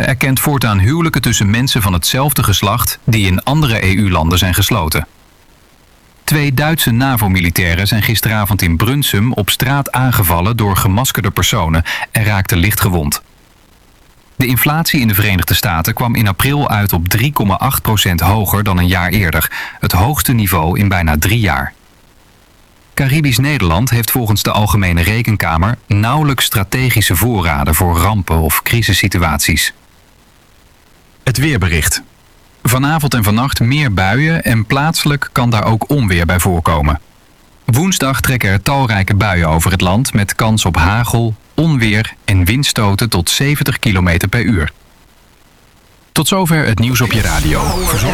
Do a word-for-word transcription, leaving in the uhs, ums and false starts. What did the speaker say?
erkent voortaan huwelijken tussen mensen van hetzelfde geslacht die in andere E U-landen zijn gesloten. Twee Duitse NAVO-militairen zijn gisteravond in Brunsum op straat aangevallen door gemaskerde personen en raakten licht gewond. De inflatie in de Verenigde Staten kwam in april uit op drie komma acht procent hoger dan een jaar eerder, het hoogste niveau in bijna drie jaar. Caribisch Nederland heeft volgens de Algemene Rekenkamer nauwelijks strategische voorraden voor rampen of crisissituaties. Het weerbericht. Vanavond en vannacht meer buien en plaatselijk kan daar ook onweer bij voorkomen. Woensdag trekken er talrijke buien over het land met kans op hagel, onweer en windstoten tot zeventig kilometer per uur. Tot zover het nieuws op je radio.